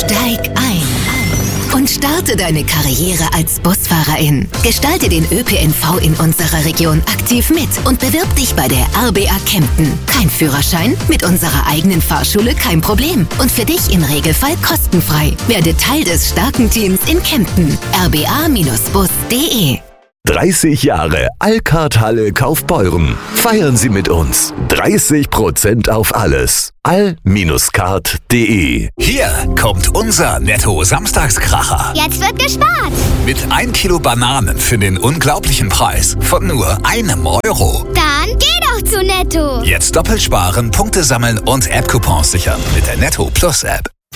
Steig ein und starte deine Karriere als Busfahrerin. Gestalte den ÖPNV in unserer Region aktiv mit und bewirb dich bei der RBA Kempten. Kein Führerschein? Mit unserer eigenen Fahrschule kein Problem. Und für dich im Regelfall kostenfrei. Werde Teil des starken Teams in Kempten. rba-bus.de 30 Jahre Alcard-Halle Kaufbeuren. Feiern Sie mit uns. 30% auf alles. all-card.de. Hier kommt unser Netto-Samstagskracher. Jetzt wird gespart. Mit 1 Kilo Bananen für den unglaublichen Preis von nur €1. Dann geh doch zu Netto. Jetzt doppelt sparen, Punkte sammeln und App-Coupons sichern mit der Netto Plus App.